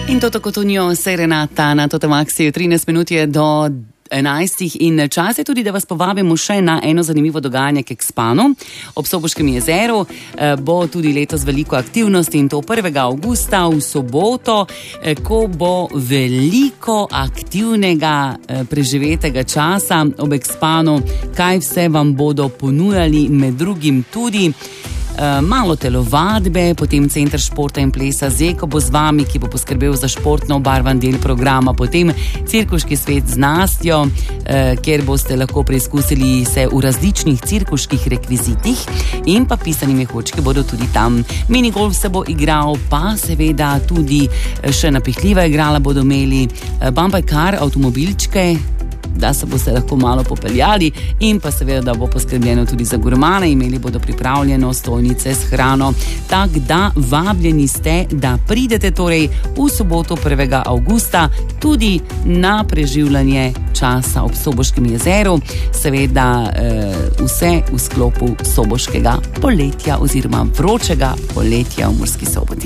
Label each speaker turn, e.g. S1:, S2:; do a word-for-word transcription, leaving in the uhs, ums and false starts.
S1: In to tako Tonjo Serenata na Toto Maxiju. trinajst minut je do enajstih in čas je tudi, da vas povabimo še na eno zanimivo dogajanje k Expanu. Ob Soboškem jezeru bo tudi letos veliko aktivnosti in to prvega avgusta v soboto, ko bo veliko aktivnega preživetega časa ob Expanu. Kaj vse vam bodo ponujali, med drugim tudi malo telovadbe, potem Center športa in plesa Zeko bo z vami, ki bo poskrbel za športno obarvan del programa, potem cirkuški svet z Nastjo, kjer boste lahko preizkusili se v različnih cirkuških rekvizitih in pa pisani mehurčki bodo tudi tam. Minigolf se bo igral, pa seveda tudi še napihljiva igrala bodo imeli, bumper car, avtomobilčke, da se boste lahko malo popeljali in pa seveda, da bo poskrbljeno tudi za gurmane, imeli bodo pripravljeno stojnice s hrano. Tak da vabljeni ste, da pridete torej v soboto prvega avgusta tudi na preživljanje časa ob Soboškem jezeru, seveda eh, vse v sklopu soboškega poletja oziroma vročega poletja v Murski Soboti.